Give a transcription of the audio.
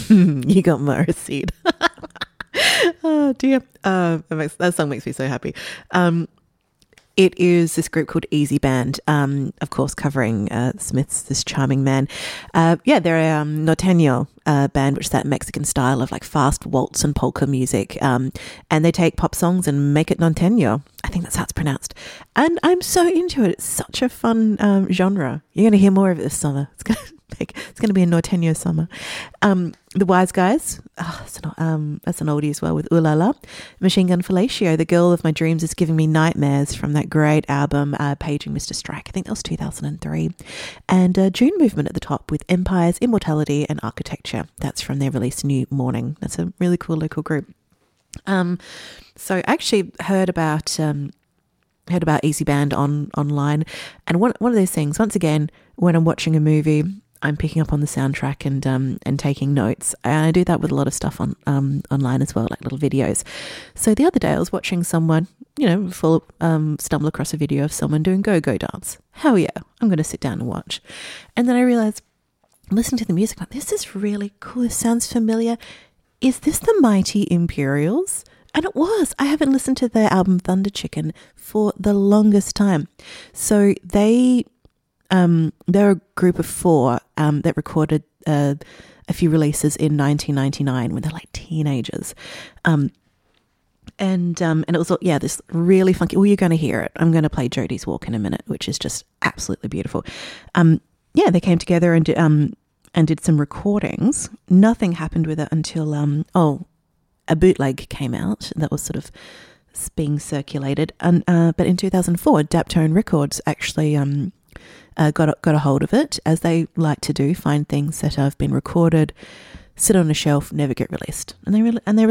You got my receipt. Oh dear. That song makes me so happy. It is this group called Easy Band, of course, covering Smith's This Charming Man. They're a norteño band, which is that Mexican style of like fast waltz and polka music. And they take pop songs and make it norteño. I think that's how it's pronounced. And I'm so into it. It's such a fun genre. You're going to hear more of it this summer. It's going to be a norteño summer. The Wise Guys, that's an oldie as well, with Ooh La La. Machine Gun Fellatio, The Girl of My Dreams is Giving Me Nightmares, from that great album, Paging Mr. Strike. I think that was 2003. And June Movement at the top with Empires, Immortality and Architecture. That's from their release New Morning. That's a really cool local group. So I actually heard about Easy Band online, and one of those things, once again, when I'm watching a movie, I'm picking up on the soundtrack and taking notes. And I do that with a lot of stuff on online as well, like little videos. So the other day I was watching someone, stumble across a video of someone doing go-go dance. Hell yeah, I'm going to sit down and watch. And then I realized, listening to the music, like, this is really cool. This sounds familiar. Is this the Mighty Imperials? And it was. I haven't listened to their album Thunder Chicken for the longest time. So they're a group of four that recorded a few releases in 1999 when they're like teenagers. And it was, this really funky, well, you're going to hear it. I'm going to play Jodie's Walk in a minute, which is just absolutely beautiful. They came together and did some recordings. Nothing happened with it until, a bootleg came out that was sort of being circulated. But in 2004, Daptone Records actually got a hold of it, as they like to do, find things that have been recorded, sit on a shelf, never get released. And they